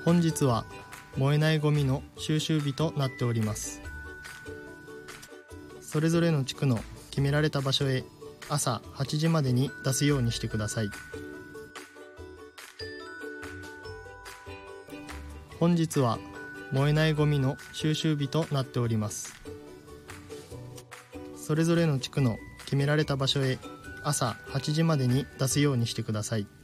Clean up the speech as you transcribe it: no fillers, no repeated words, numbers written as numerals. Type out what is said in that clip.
本日は燃えないゴミの収集日となっております。それぞれの地区の決められた場所へ朝8時までに出すようにしてください。本日は燃えないゴミの収集日となっております。それぞれの地区の決められた場所へ朝8時までに出すようにしてください。